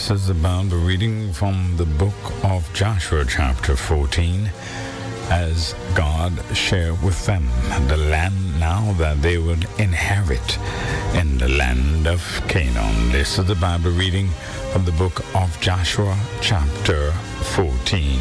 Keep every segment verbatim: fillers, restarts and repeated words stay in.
This is about the reading from the book of Joshua, chapter fourteen, as God shared with them the land now that they would inherit in the land of Canaan. This is the Bible reading from the book of Joshua, chapter fourteen.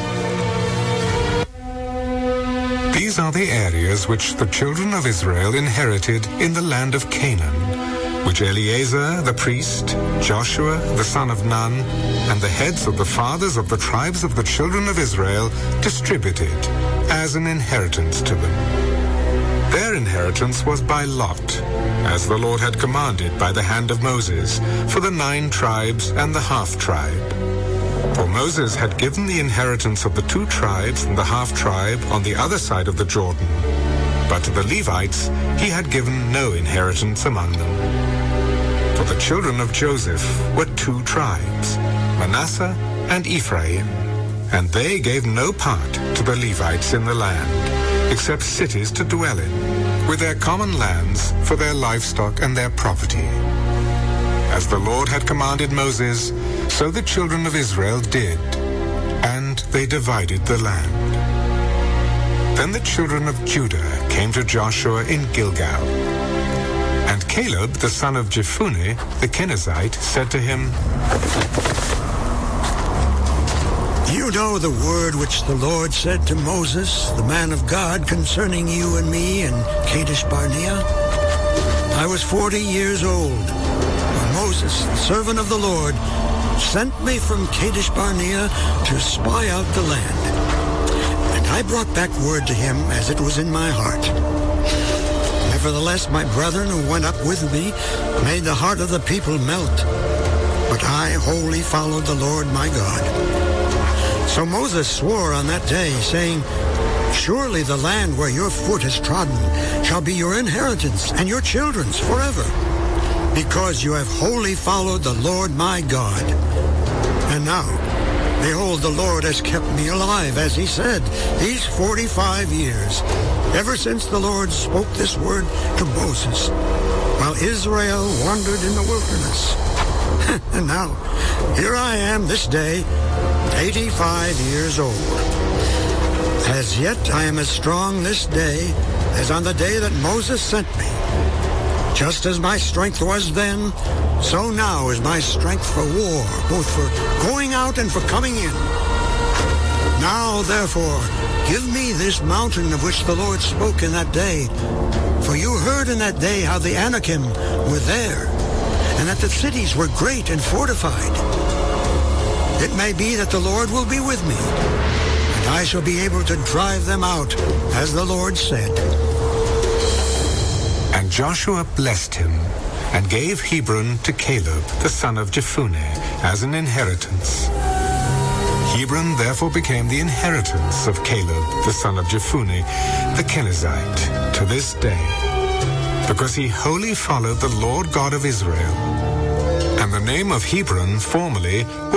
These are the areas which the children of Israel inherited in the land of Canaan, which Eleazar the priest, Joshua the son of Nun, and the heads of the fathers of the tribes of the children of Israel distributed as an inheritance to them. Their inheritance was by lot, as the Lord had commanded by the hand of Moses, for the nine tribes and the half-tribe. For Moses had given the inheritance of the two tribes and the half-tribe on the other side of the Jordan, but to the Levites he had given no inheritance among them. For the children of Joseph were two tribes, Manasseh and Ephraim, and they gave no part to the Levites in the land, except cities to dwell in, with their common lands for their livestock and their property. As the Lord had commanded Moses, so the children of Israel did, and they divided the land. Then the children of Judah came to Joshua in Gilgal. And Caleb, the son of Jephunneh, the Kenizzite, said to him, You know the word which the Lord said to Moses, the man of God, concerning you and me in Kadesh Barnea? I was forty years old when Moses, the servant of the Lord, sent me from Kadesh Barnea to spy out the land. And I brought back word to him as it was in my heart. Nevertheless, my brethren who went up with me made the heart of the people melt. But I wholly followed the Lord my God. So Moses swore on that day, saying, Surely the land where your foot has trodden shall be your inheritance and your children's forever, because you have wholly followed the Lord my God. And now, behold, the Lord has kept me alive, as he said, these forty-five years, ever since the Lord spoke this word to Moses, while Israel wandered in the wilderness. And now, here I am this day, eighty-five years old. As yet I am as strong this day as on the day that Moses sent me. Just as my strength was then, so now is my strength for war, both for going out and for coming in. Now, therefore, give me this mountain of which the Lord spoke in that day. For you heard in that day how the Anakim were there, and that the cities were great and fortified. It may be that the Lord will be with me, and I shall be able to drive them out, as the Lord said. And Joshua blessed him, and gave Hebron to Caleb, the son of Jephunneh, as an inheritance. Hebron therefore became the inheritance of Caleb, the son of Jephunneh, the Kenizzite, to this day, because he wholly followed the Lord God of Israel. And the name of Hebron formerly